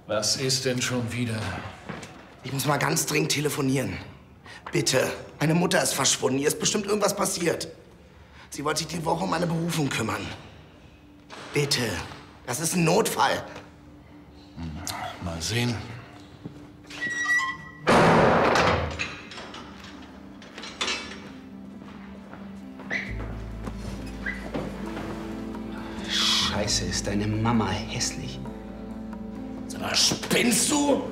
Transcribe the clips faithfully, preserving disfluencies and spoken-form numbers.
Was ist denn schon wieder? Ich muss mal ganz dringend telefonieren. Bitte. Meine Mutter ist verschwunden. Ihr ist bestimmt irgendwas passiert. Sie wollte sich die Woche um meine Berufung kümmern. Bitte. Das ist ein Notfall. Mal sehen. Scheiße, ist deine Mama hässlich. Sag mal, spinnst du?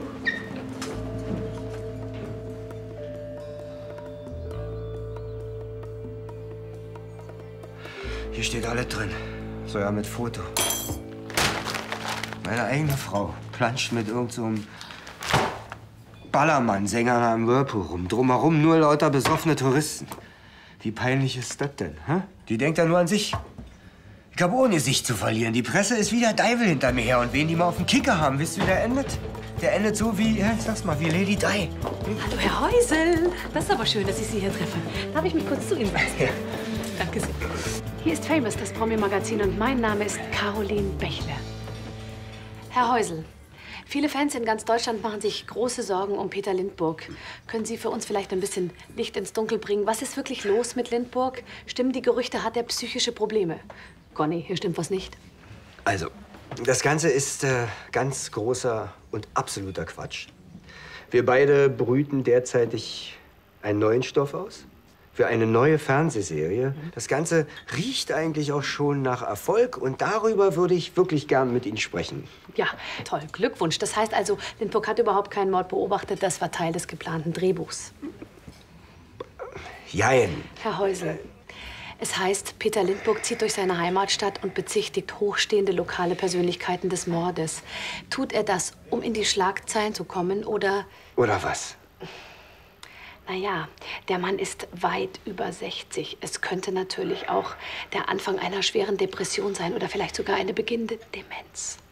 Hier steht alles drin. Sogar mit Foto. Meine eigene Frau planscht mit irgendeinem so Ballermann-Sänger am Whirlpool rum. Drumherum nur lauter besoffene Touristen. Wie peinlich ist das denn? Hä? Die denkt ja nur an sich. Ich hab ohne sich zu verlieren. Die Presse ist wie der Deivel hinter mir her. Und wen die mal auf den Kicker haben, wisst ihr, wie der endet? Der endet so wie, ja, ich sag's mal, wie Lady Di. Hm? Hallo, Herr Häusel. Das ist aber schön, dass ich Sie hier treffe. Darf ich mich kurz zu Ihnen setzen? Ja. Danke sehr. Hier ist Famous, das Promi-Magazin, und mein Name ist Caroline Bächle. Herr Häusel, viele Fans in ganz Deutschland machen sich große Sorgen um Peter Lindburg. Können Sie für uns vielleicht ein bisschen Licht ins Dunkel bringen? Was ist wirklich los mit Lindburg? Stimmen die Gerüchte, hat er psychische Probleme? Conny, hier stimmt was nicht. Also, das Ganze ist äh, ganz großer und absoluter Quatsch. Wir beide brüten derzeitig einen neuen Stoff aus für eine neue Fernsehserie. Das Ganze riecht eigentlich auch schon nach Erfolg und darüber würde ich wirklich gern mit Ihnen sprechen. Ja, toll. Glückwunsch. Das heißt also, Lindburg hat überhaupt keinen Mord beobachtet. Das war Teil des geplanten Drehbuchs. Jein. Herr Häusel, es heißt, Peter Lindburg zieht durch seine Heimatstadt und bezichtigt hochstehende lokale Persönlichkeiten des Mordes. Tut er das, um in die Schlagzeilen zu kommen, oder... Oder was? Naja, der Mann ist weit über sechzig. Es könnte natürlich auch der Anfang einer schweren Depression sein oder vielleicht sogar eine beginnende Demenz.